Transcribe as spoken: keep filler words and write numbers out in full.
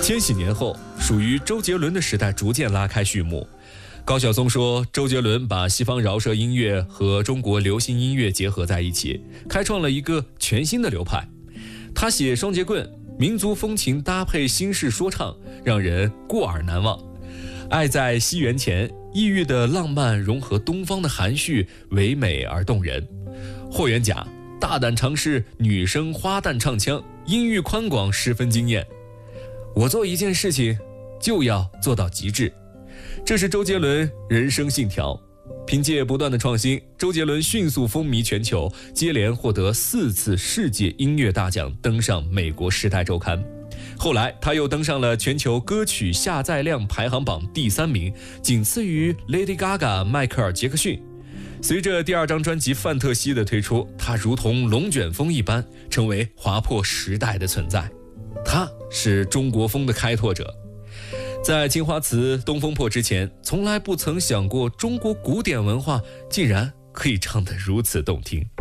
千禧年后，属于周杰伦的时代逐渐拉开序幕。高晓松说，周杰伦把西方饶舌音乐和中国流行音乐结合在一起，开创了一个全新的流派。他写双截棍，民族风情搭配新式说唱，让人过耳难忘。爱在西元前，异域的浪漫融合东方的含蓄，唯美而动人。霍元甲大胆尝试女生花旦唱腔，音域宽广，十分惊艳。我做一件事情就要做到极致，这是周杰伦人生信条。凭借不断的创新，周杰伦迅速风靡全球，接连获得四次世界音乐大奖，登上美国《时代周刊》。后来他又登上了全球歌曲下载量排行榜第三名，仅次于 Lady Gaga、迈克尔·杰克逊。随着第二张专辑《范特西》的推出，他如同龙卷风一般，成为划破时代的存在。他是中国风的开拓者。在青花瓷、东风破之前，从来不曾想过中国古典文化竟然可以唱得如此动听。